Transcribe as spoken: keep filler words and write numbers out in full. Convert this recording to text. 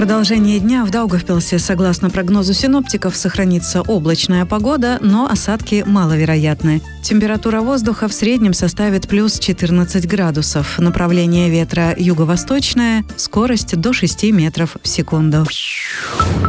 продолжение дня в Даугавпилсе, согласно прогнозу синоптиков, сохранится облачная погода, но осадки маловероятны. Температура воздуха в среднем составит плюс четырнадцать градусов. Направление ветра юго-восточное, скорость до шести метров в секунду.